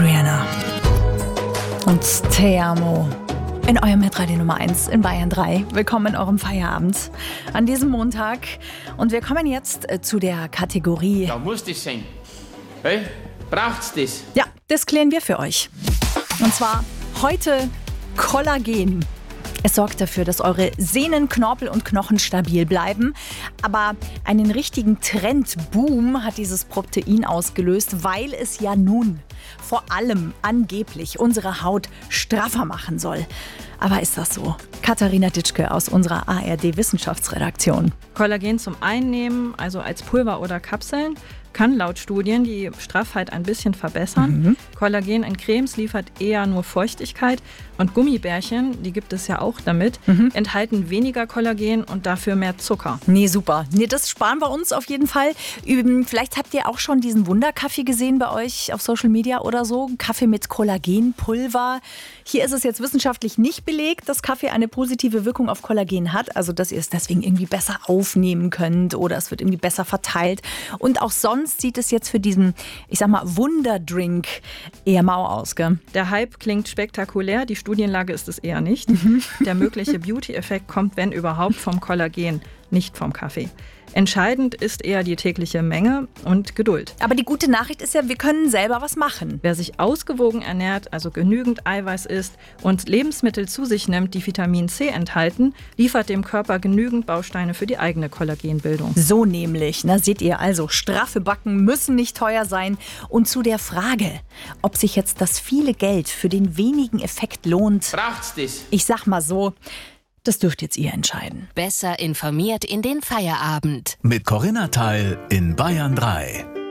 Rihanna und Te Amo in eurem Hitradio Nummer 1 in Bayern 3. Willkommen in eurem Feierabend an diesem Montag. Und wir kommen jetzt zu der Kategorie... Da muss das sein. Hey, braucht's das? Ja, das klären wir für euch. Und zwar heute Kollagen. Es sorgt dafür, dass eure Sehnen, Knorpel und Knochen stabil bleiben. Aber einen richtigen Trendboom hat dieses Protein ausgelöst, weil es ja nun vor allem angeblich unsere Haut straffer machen soll. Aber ist das so? Katharina Ditschke aus unserer ARD-Wissenschaftsredaktion. Kollagen zum Einnehmen, also als Pulver oder Kapseln, kann laut Studien die Straffheit ein bisschen verbessern. Kollagen in Cremes liefert eher nur Feuchtigkeit und Gummibärchen, die gibt es ja auch damit, enthalten weniger Kollagen und dafür mehr Zucker. Nee, super. Nee, das sparen wir uns auf jeden Fall. Vielleicht habt ihr auch schon diesen Wunderkaffee gesehen bei euch auf Social Media oder so. Kaffee mit Kollagenpulver. Hier ist es jetzt wissenschaftlich nicht belegt, dass Kaffee eine positive Wirkung auf Kollagen hat. Also, dass ihr es deswegen irgendwie besser aufnehmen könnt oder es wird irgendwie besser verteilt. Und auch sonst sieht es jetzt für diesen, ich sag mal, Wunderdrink eher mau aus, gell? Der Hype klingt spektakulär, die Studienlage ist es eher nicht. Der mögliche Beauty-Effekt kommt, wenn überhaupt, vom Kollagen, nicht vom Kaffee. Entscheidend ist eher die tägliche Menge und Geduld. Aber die gute Nachricht ist ja, wir können selber was machen. Wer sich ausgewogen ernährt, also genügend Eiweiß isst und Lebensmittel zu sich nimmt, die Vitamin C enthalten, liefert dem Körper genügend Bausteine für die eigene Kollagenbildung. So nämlich, seht ihr also, straffe Backen müssen nicht teuer sein. Und zu der Frage, ob sich jetzt das viele Geld für den wenigen Effekt lohnt, Braucht's das? ich sag mal so, das dürft jetzt ihr entscheiden. Besser informiert in den Feierabend. Mit Corinna Teil in Bayern 3.